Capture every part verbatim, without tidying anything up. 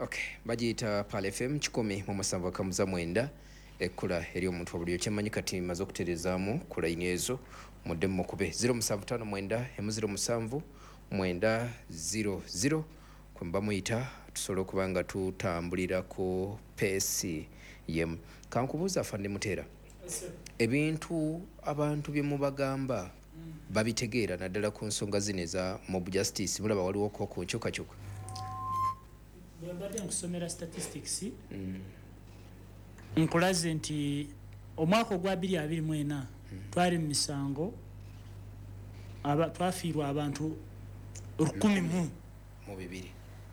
Okay, bagiyita Pal F M kikumi mu musanvu akamuza mwenda ekkula eri omuntu obulyo kyemanyi kati maze okuterezaamu ku layini ezo mudde mukube zero seven five mwenda emu zero musanvu mwenda zero zero kwe mba muyita tusobola okuba nga tutambulira ku peesi yemu. Kankubuuza afande Muteera, ebintu abantu bye mubagamba babitegeera naddala ku nsonga zino eza mob justice mulaba waliwo ko ku nkyukakyuka? Bwembadde nkusomera statistics mm. nkulaze nti omwaka ogwa bbiri abiri mu ena mm. twali mu misango aba twafiirwa abantu lukumi mu mu bibiri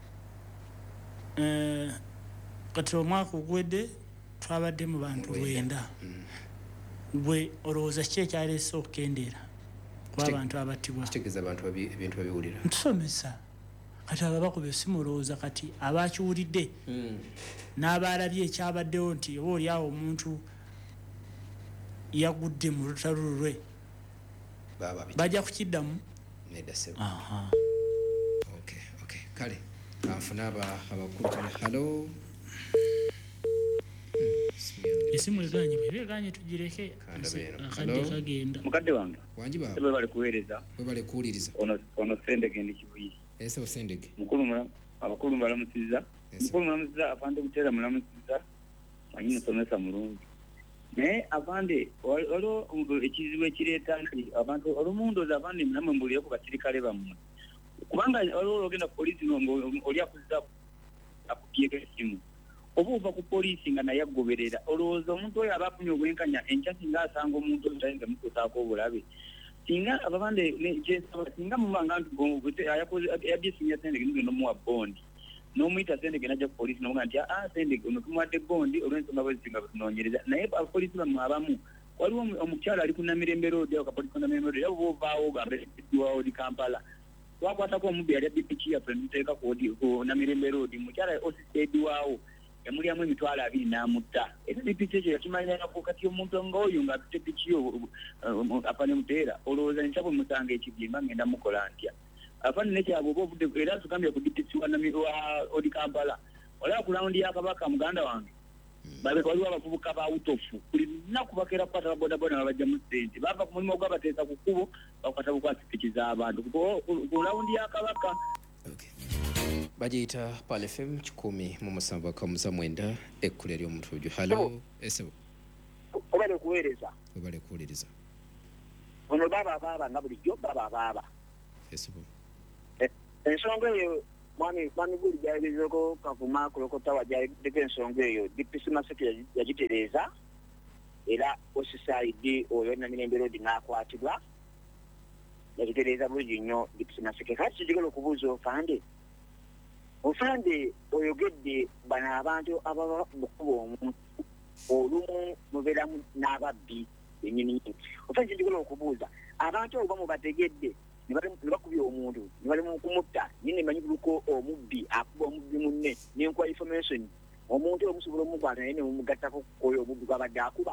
eh kati omwaka ogwedde twabadde mu bantu lwenda mm. bwe olowooza ki ekyaleese okukendeera kw'abantu abattibwa? kitegeeza abantu ebintu babiwulira ntusomesa kati ababaka besimulowooza kati abakiwulidde mm. n'abalabye ekyabaddewo nti oba oliawo omuntu yagudde mu lutalo lwe bajja kukiddamu nedasebo. Okay, okay. Kale anfuna abakulu kale halo esimu eganye bwebeganye tugireke akadde kagenda mukadde wange wanji baba bwe bali kuweereza bwe bali kuwuliriza ono ono Sendege ndi Kibuyi ese Sendege mukulu mula abakulu balamusiza mukulu mulamusiza afande Muteera mulamusiza manyi nsomesa mulungi naye afande waliwo ekizibu ekireeta nti abantu olumundu oza afande namwe mbulire ku basirikale bammwe kubanga waliwo ogenda polisi oli akuziza akutyeko esimu oba ova ku polisi nga naye agoberera olowooza omuntu oyo aba afunye obwenkanya enkya singa asanga omuntu oyo tayinza mutuusaako obulabe singa ababande kyesaba singa mubanga nti yabye esimu ya Sendege nigenda omuwa bondi n'omuyita Sendege najja ku polisi nomuga nti ah Sendege ono tumuwadde bondi olw'ensonga bwezisinga bwetunoonyereza naye abapolisi bammwe abamu waliwo omukyala ali ku Namirembe Road awo kapolisi ku Namirembe Road yabo boovaawo gambediwawo di Kampala twakwatako omubbi yali adde piki yaffe nemuteeka ku Namirembe Road mukyala osisediwawo yamulyamu emitwalo abiri n'amutta era dipiki ekyo yakimanyako kati omuntu ng'oyo ng'atute piki yo afande Muteera olowooza nkya bwe musanga ekibyimba ngenda mukola ntya afande nekyabo oba obudde era tugambye ku dipiki wa odi Kampala olaba ku lawundi ya Kabaka muganda wange babe waliwo abavubuka ba utofu buli lunaku bakeera kukwata babodaboda babajjamu ssente bava ku mulimu ogwabateesa ku kkubo bakwata bukwasi piki z'abantu ku lawundi ya Kabaka. Bagiyita Pal F M kikumi mu musanvu akamuza mwenda ekkula eri omuntu ojo halo esebo obale kuweereza obale kuwuliriza ono baba abaaba nga bulijjo baba abaaba esebo ensonga eyo mwami mwami buli gyayigizeko Kavuma kulokota wajayigideko ensonga eyo dipisi Maseke yagitereeza era osisaidi oyo Namirembe Road n'akwatibwa yagitereeza bulungi nnyo dipisi Maseke kati kijigala okubuuza ofande ofande oyogedde bano abantu ababa bukuba omuntu olumu mubeeramu n'ababbi ennyini ofande kijigala okubuuza abantu abo bamubategedde ne bakubye omuntu ne bali mu kumutta nyine manyi buluko omubbi akuba omubbi munne n'enkuwa information omuntu omusobola omukwata naye ne mumugattako kukoyo omubbi gwabadde akuba.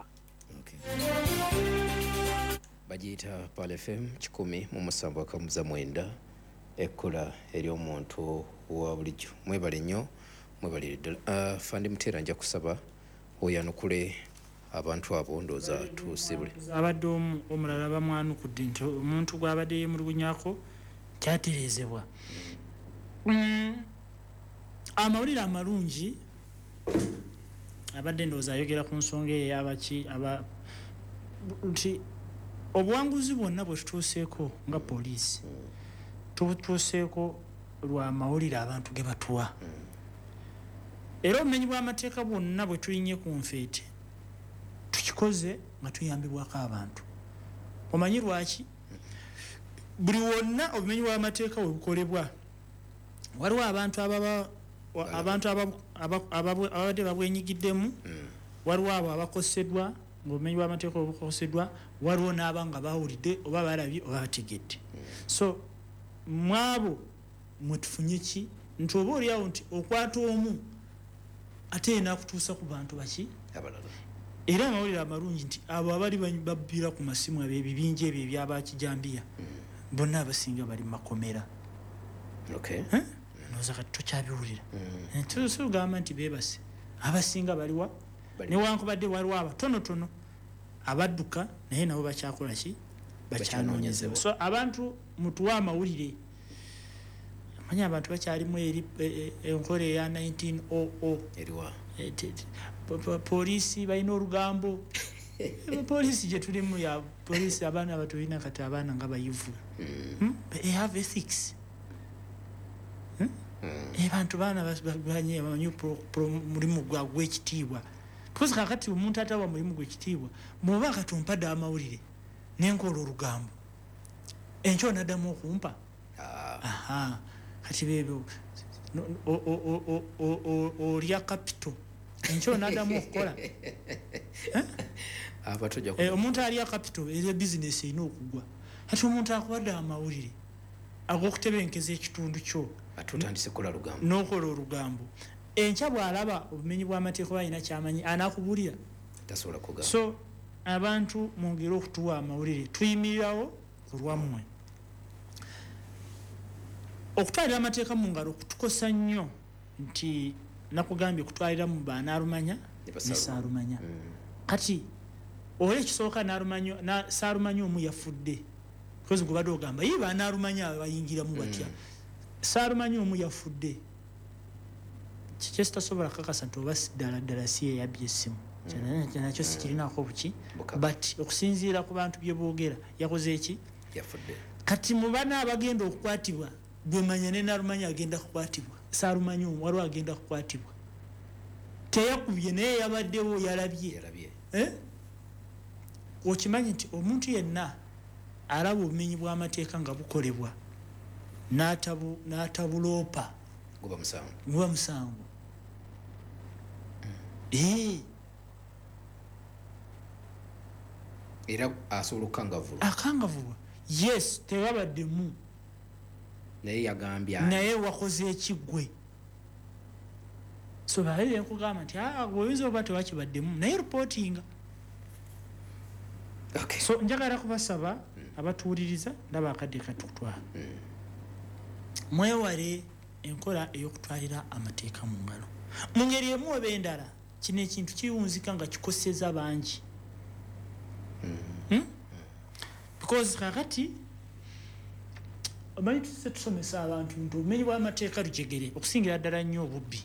Bagiyita Pal F M kikumi mu musanvu akamuza mwenda ekkula eri omuntu wa bulijjo mwebale nnyo mwebalire ddala. Uh, Fande Muteera nja kusaba oyanukule abantu abo ndooza tusibule abadde omulala bamwanukudde nti omuntu gwabadde yemulugunyako kyatereezebwa. mm. amawulire amalungi abadde ndowooza ayogera ku nsonga eyo eyabaki aba nti obuwanguzi bwonna bwe tutuuseeko nga poliisi tubutuuseeko lwa mawulire abantu ge batuwa era obumenyi bw'amateeka bwonna bwe tulinye ku nfeete tukikoze nga tuyambibwako abantu. Omanyi lwaki? Buli wonna obumenyi bw'amateeka we bukolebwa waliwo abantu ababa abantu ababadde babwenyigiddemu waliwo abo abakoseddwa ng'obumenyi bw'amateeka obukoseddwa waliwo n'abanga bawulidde oba balabye oba bategedde. So mwabo mwetufunye ki nti oba oliawo nti okwata omu ate enakutuusa ku bantu baki abalala era amawulire amalungi nti abo abali babbira ku masimu abo ebibinja ebyo ebyabakijambiya bonna abasinga bali makomera. Okay. Huh? noza kati tokyabiwulira tusugamba nti beebase abasinga baliwa newankubadde waliwo abatonotono abadduka naye nabo bakyakola ki bakyanoonyezebwa so abantu mutuwa amawulire manyi abantu bakyalimu eri enkola eya nineteen hundred eriwa poliisi balina olugambo poliisi gye tulimu ya poliisi abaana abatulina kati abaana nga bayivu they have ethics abantu baana bamanyi mulimu gw'ekitiibwa because kakati omuntu atawa mulimu gw'ekitiibwa bw'oba katumpadde amawulire nenkola olugambo enkyo naddamu okumpa aha kati bebyo olya kapito enkyo naddamu okukola omuntu alya kapito erya bizinesi erina okugwa kati omuntu akuwadde amawulire ag'okutebenkeza ekitundu kyo atutandise kola lugambo n'okola olugambo enkya bw'alaba obumenyi bw'amateeka balina kyamanyi anaakubulira tasobola kugamba so abantu mwongere okutuwa amawulire tuyimirirawo ku lwammwe okutwalira amateeka mu ngalo kutukosa nnyo nti nakugambye kutwalira mu banaalumanya ne saalumanya kati ola ekisooka naalumanya saalumanya omu yafudde because gubadde ogamba ye banaalumanya bayingiramu batya saalumanya omu yafudde kyekitasobola kakasa nti oba ddala ddala si eyabye essimu nakyo sikirinako buki but okusinziira ku bantu bye boogera yakoze eki yafudde kati mu bana abagenda okukwatibwa gwemanya ne naalumanya agenda kukwatibwa saalumanya omu waliwo agenda kukwatibwa teyakubye naye yabaddewo yalabye okimanyi nti omuntu yenna alaba obumenyi bw'amateeka nga bukolebwa n'atabuloopa guba musango guba musango era asobola okukangavulwa akangavulwa yes tewabaddemu naye yagambye naye wakoze ekiggwe so balebe nkugamba nti oyinza oba tewakibaddemu naye ripootinga okay. So njagala kubasaba abatuwuliriza ndaba akadde katutwala mwewale enkola ey'okutwalira amateeka mu ngalo mu ngeri emu oba endala kino ekintu kiwunzika nga kikoseza bangi hmm? because kakati omanyi tuse tusomesa abantu nti obumenyi bw'amateeka lujegere okusingira ddala nnyo obubbi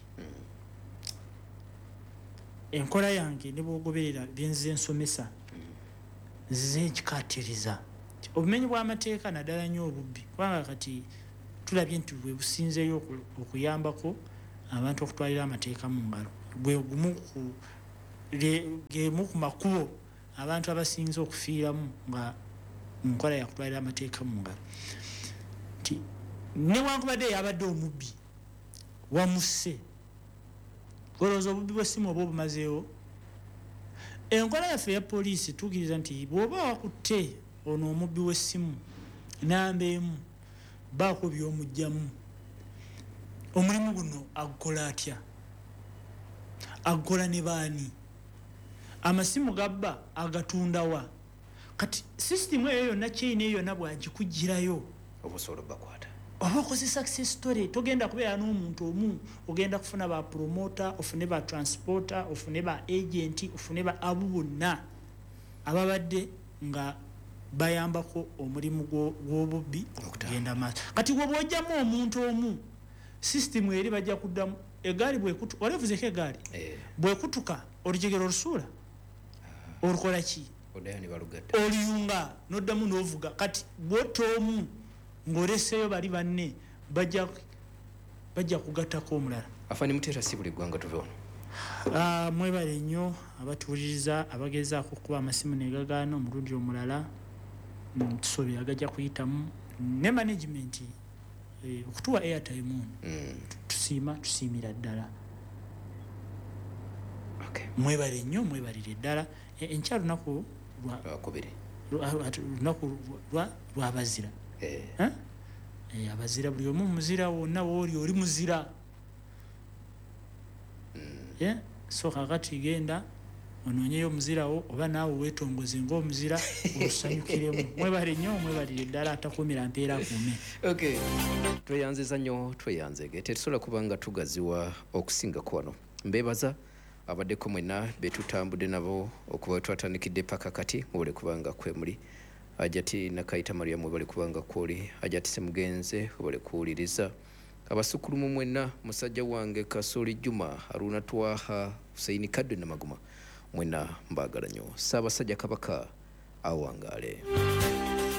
enkola yange ne bwogoberera byenzize nsomesa nzize nkikatiriza obumenyi bw'amateeka naddala nnyo obubbi kubanga kati tulabye nti bwe businzeeyo okuyambako abantu okutwalira amateeka mu ngalo bwe gumu gemu ku makubo abantu abasinze okufiiramu nga mu nkola yakutwalira amateeka mu ngalo nti newankubadde yabadde omubbi wamusse olowooza obubbi bw'essimu oba obumazeewo enkola yaffe ya poliisi tuukiriza nti bw'oba wakutte ono omubbi w'essimu namba emu baako by'omugyamu omulimu guno agukola atya agukola ne baani amasimu gabba agatundawa kati sisitimu eyo yonna kyeyina eyo yonna bwagikugirayo obusobola bakwata oba okoze success story togenda kubeera n'omuntu omu ogenda kufuna ba promota ofune ba transporter ofune ba agenti ofune ba abo bonna ababadde nga bayambako omulimu gw'obubbi okugenda maaso kati gwe bw'ojjamu omuntu omu sisitimu eri bajja kuddamu egaali bwekutuka olevuzeko egaali bwekutuka olujegero olusuula olukola ki oluyunga n'oddamu n'ovuga kati bwota omu ng'oleseeyo bali banne bajja bajja kugattako omulala afani muteera si buli ggwanga tuve ono mwebale nnyo abatuwuliriza abagezaako okuba amasimu negagaana omulundi omulala tusuubira gajja kuyitamu ne management okutuwa airtime ono tusiima tusiimira ddala mwebale nnyo mwebalire ddala enkya lunaku lunaku lwabazira abazira buli omu muzira wonna wooli oli muzira so kakati genda onoonyeyo omuzirawo oba naawe weetongoze ng'omuzira olusanyukiremu mwebale nnyo mwebalire ddala atakuumira mpeera akuume. Okay, tweyanziza nnyo tweyanzege tetusobola kuba nga tugaziwa okusingako wano. Mbeebaza abaddeko mwenna betutambudde nabo okuba twatandikidde paka kati mubale kubanga kwemuli. Ajati Nakaita Maria mwebale kubanga kwoli, Ajati Semugenze mubale kuwuliriza. Abasukulumu mwenna musajja wange Kasoli Juma Haruna Twaha Husaini Kadwe na Maguma mwenna mbagala nnyo. Ssaabasajja Kabaka awangaale.